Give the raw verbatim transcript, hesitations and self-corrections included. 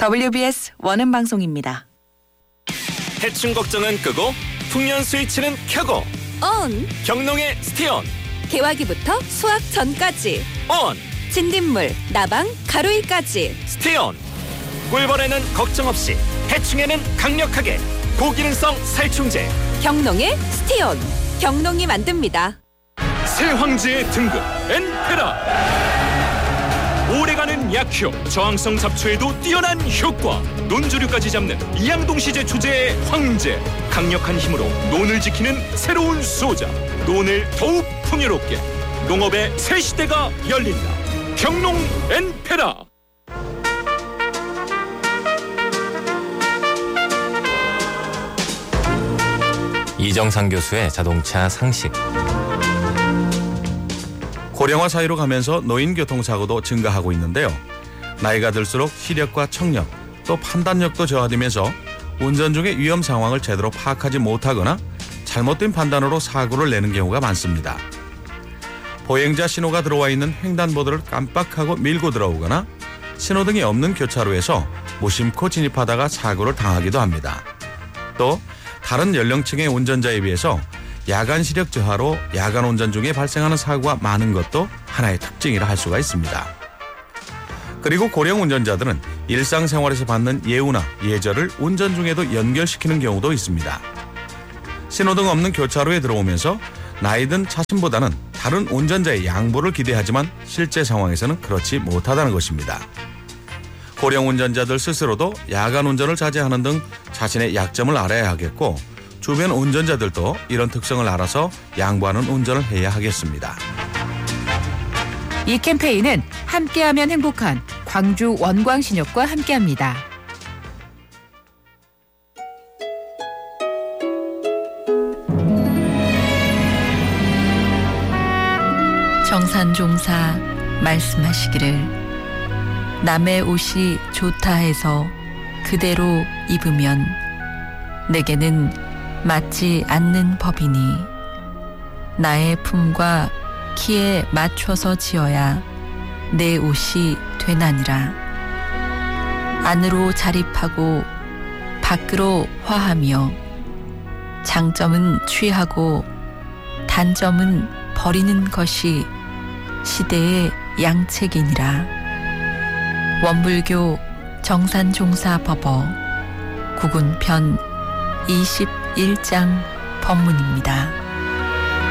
더블유비에스 원음 방송입니다. 해충 걱정은 끄고 풍년 스위치는 켜고 온! 경농의 스테온 개화기부터 수확 전까지 온! 진딧물, 나방, 가루이까지 스테온 꿀벌에는 걱정 없이 해충에는 강력하게 고기능성 살충제 경농의 스티온 경농이 만듭니다. 새 황제의 등급 엔페라 오래가는 약효 저항성 잡초에도 뛰어난 효과 논조류까지 잡는 이양동시제 주제의 황제 강력한 힘으로 논을 지키는 새로운 수호자 논을 더욱 풍요롭게 농업의 새 시대가 열린다. 경농 엔페라. 이정상 교수의 자동차 상식. 고령화 사회로 가면서 노인 교통사고도 증가하고 있는데요. 나이가 들수록 시력과 청력 또 판단력도 저하되면서 운전 중의 위험 상황을 제대로 파악하지 못하거나 잘못된 판단으로 사고를 내는 경우가 많습니다. 보행자 신호가 들어와 있는 횡단보도를 깜빡하고 밀고 들어오거나 신호등이 없는 교차로에서 무심코 진입하다가 사고를 당하기도 합니다. 또 다른 연령층의 운전자에 비해서 야간 시력 저하로 야간 운전 중에 발생하는 사고가 많은 것도 하나의 특징이라 할 수가 있습니다. 그리고 고령 운전자들은 일상생활에서 받는 예우나 예절을 운전 중에도 연결시키는 경우도 있습니다. 신호등 없는 교차로에 들어오면서 나이든 차선보다는 다른 운전자의 양보를 기대하지만 실제 상황에서는 그렇지 못하다는 것입니다. 고령 운전자들 스스로도 야간 운전을 자제하는 등 자신의 약점을 알아야 하겠고 주변 운전자들도 이런 특성을 알아서 양보하는 운전을 해야 하겠습니다. 이 캠페인은 함께하면 행복한 광주 원광신협과 함께합니다. 정산종사 말씀하시기를 남의 옷이 좋다 해서 그대로 입으면 내게는 맞지 않는 법이니 나의 품과 키에 맞춰서 지어야 내 옷이 되나니라. 안으로 자립하고 밖으로 화하며 장점은 취하고 단점은 버리는 것이 시대의 양책이니라. 원불교 정산종사법어 구군편 이십일 장 법문입니다.